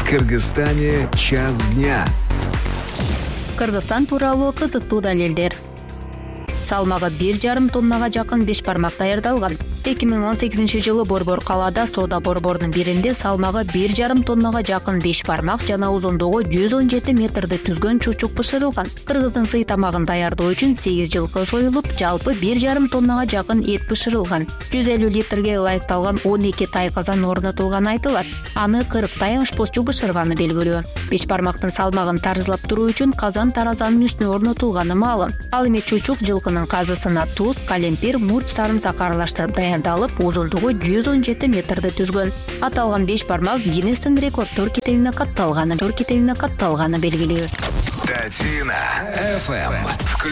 В Кыргызстане час дня. Кыргызстан тууралуу кызыктуу далилдер. Салмагы 1,5 тоннага жакын бешбармак даярдалган. 2018-жылы Борбор калаада соода борборунун биринде салмагы 1,5 тоннага жакын бешбармак жана узундугу 117 метрди түзгөн чучук бышырылган. Кыргыздын сый тамагын даярдоо үчүн 8 жылкы союлуп, жалпы 1,5 тоннага жакын эт бышырылган. 150 литрге ылайыкталган 12 тай казан орнотулганы айтылат. Аны 40 тай ашпозчу бышырганы белгилүү. Бешбармактын салмагын тарзылап туруу үчүн казан таразанын үстүнө орнотулганы маалым. Ал эми чучук жылкынын казысына туз, калемпир, мурч, сарымсак аралаштырып даярдалып, узундугу 117 метрди түзгөн. Аталган бешбармак Гиннестин рекорддор китебине катталганы белгилүү. Татина FM.